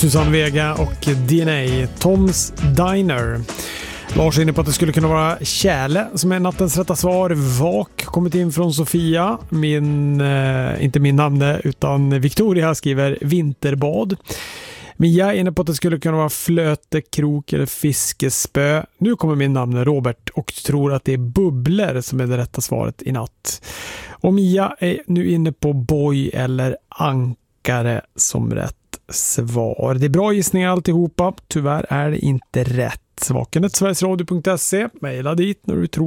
Susanne Vega och DNA, Toms Diner. Lars är inne på att det skulle kunna vara Kärle som är nattens rätta svar. Vak kommit in från Sofia. Inte min namn utan Victoria skriver vinterbad. Mia är inne på att det skulle kunna vara flöte, krok eller fiskespö. Nu kommer min namn Robert och tror att det är bubblor som är det rätta svaret i natt. Och Mia är nu inne på boj eller ankare som rätt svar. Det är bra gissningar alltihopa. Tyvärr är det inte rätt. Vakenet sverigesradio.se. Maila dit när du tror